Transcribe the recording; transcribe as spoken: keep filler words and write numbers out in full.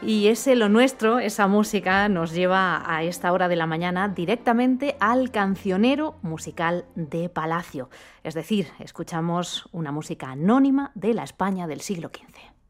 Y ese Lo Nuestro, esa música, nos lleva a esta hora de la mañana directamente al cancionero musical de Palacio. Es decir, escuchamos una música anónima de la España del siglo quince.